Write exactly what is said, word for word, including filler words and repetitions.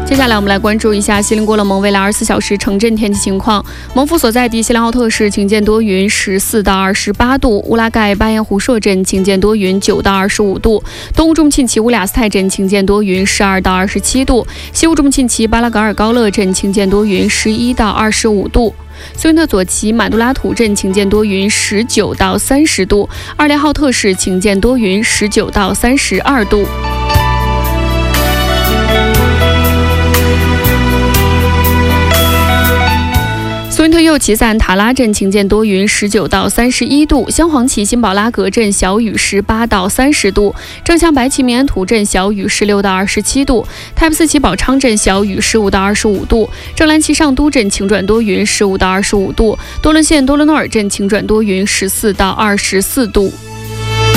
接下来我们来关注一下锡林郭勒盟未来二十四小时城镇天气情况。盟府所在地锡林浩特市晴间多云，十四到二十八度；乌拉盖巴彦湖硕镇晴间多云，九到二十五度；东乌中沁旗乌俩斯泰镇晴间多云，十二到二十七度；西乌中沁旗巴拉格尔高勒镇晴间多云，十一到二十五度。苏云特左旗满杜拉图镇晴间多云，十九到三十度；二连浩特市晴间多云，十九到三十二度。苏云特右旗赞塔拉镇晴间多云，十九到三十一度；镶黄旗辛宝拉格镇小雨，十八到三十度；正向白旗明安图镇小雨，十六到二十七度；泰布斯旗宝昌镇小雨，十五到二十五度；正蓝旗上都镇晴转多云，十五到二十五度；多伦县多伦诺尔镇晴转多云，十四到二十四度。